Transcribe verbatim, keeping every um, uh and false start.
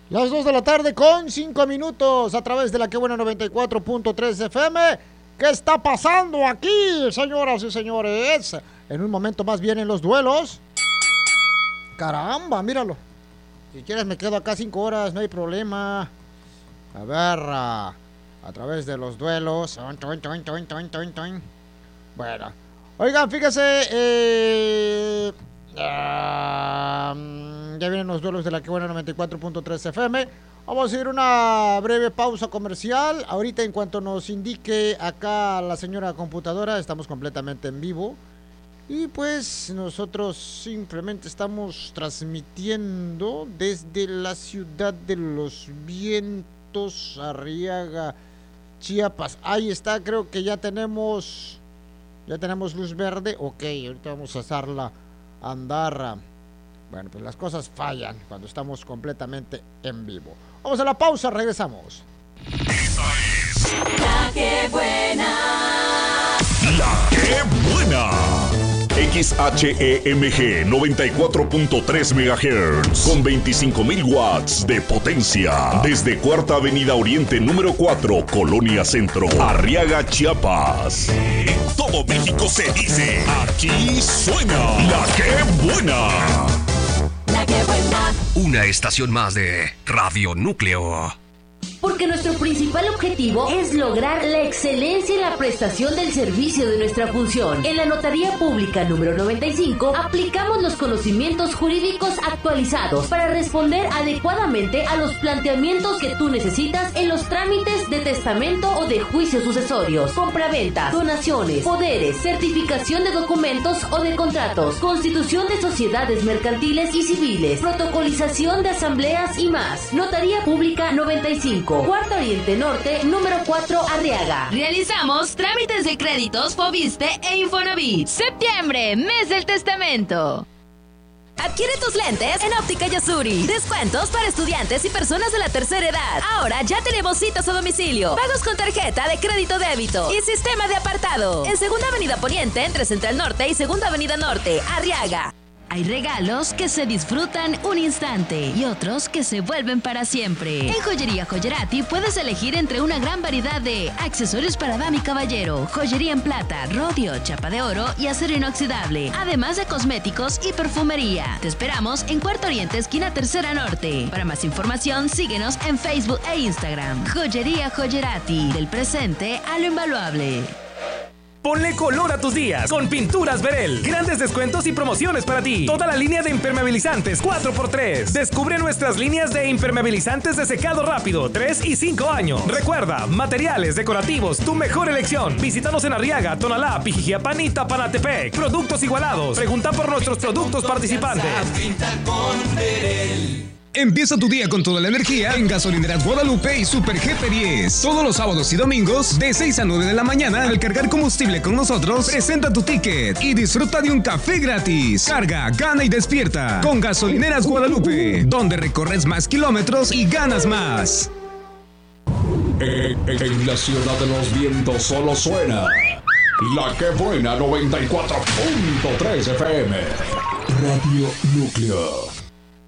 Las dos de la tarde con cinco minutos a través de la Que Buena noventa y cuatro punto tres F M. ¿Qué está pasando aquí, señoras y señores? En un momento más vienen los duelos. Caramba, míralo. Si quieres me quedo acá cinco horas, no hay problema. A ver, a, a través de los duelos. Bueno, oigan, fíjese, eh, uh, ya vienen los duelos de la Que Buena noventa y cuatro punto tres F M. Vamos a ir a una breve pausa comercial. Ahorita, en cuanto nos indique acá la señora computadora, estamos completamente en vivo. Y pues nosotros simplemente estamos transmitiendo desde la ciudad de los vientos, Arriaga, Chiapas. Ahí está, creo que ya tenemos, ya tenemos luz verde. Ok, ahorita vamos a hacerla andar. Bueno, pues las cosas fallan cuando estamos completamente en vivo. Vamos a la pausa, regresamos. Esa es La Que Buena. La Que Buena. X H E M G noventa y cuatro punto tres megahertz con veinticinco mil watts de potencia. Desde Cuarta Avenida Oriente número cuatro, Colonia Centro, Arriaga, Chiapas. En todo México se dice, aquí suena La Que Buena. La Que Buena. Una estación más de Radio Núcleo. Porque nuestro principal objetivo es lograr la excelencia en la prestación del servicio de nuestra función. En la Notaría Pública número noventa y cinco aplicamos los conocimientos jurídicos actualizados para responder adecuadamente a los planteamientos que tú necesitas en los trámites de testamento o de juicios sucesorios, compraventa, donaciones, poderes, certificación de documentos o de contratos, constitución de sociedades mercantiles y civiles, protocolización de asambleas y más. Notaría Pública noventa y cinco. Cuarto Oriente Norte, número cuatro, Arriaga. Realizamos trámites de créditos Fobiste e Infonavit. Septiembre, mes del testamento. Adquiere tus lentes en Óptica Yasuri. Descuentos para estudiantes y personas de la tercera edad. Ahora ya tenemos citas a domicilio. Pagos con tarjeta de crédito débito y sistema de apartado. En Segunda Avenida Poniente, entre Central Norte y Segunda Avenida Norte, Arriaga. Hay regalos que se disfrutan un instante y otros que se vuelven para siempre. En Joyería Joyerati puedes elegir entre una gran variedad de accesorios para dama y caballero, joyería en plata, rodio, chapa de oro y acero inoxidable, además de cosméticos y perfumería. Te esperamos en Cuarto Oriente, esquina Tercera Norte. Para más información, síguenos en Facebook e Instagram. Joyería Joyerati, del presente a lo invaluable. Ponle color a tus días con Pinturas Verel. Grandes descuentos y promociones para ti. Toda la línea de impermeabilizantes cuatro por tres. Descubre nuestras líneas de impermeabilizantes de secado rápido tres y cinco años. Recuerda, materiales decorativos, tu mejor elección. Visítanos en Arriaga, Tonalá, Pijijiapan y Tapanatepec. Productos igualados. Pregunta por nuestros productos participantes. Empieza tu día con toda la energía en Gasolineras Guadalupe y Super G P diez. Todos los sábados y domingos, de seis a nueve de la mañana, al cargar combustible con nosotros, presenta tu ticket y disfruta de un café gratis. Carga, gana y despierta con Gasolineras Guadalupe, donde recorres más kilómetros y ganas más. En, en, en la ciudad de los vientos solo suena La Que Buena noventa y cuatro punto tres F M. Radio Núcleo.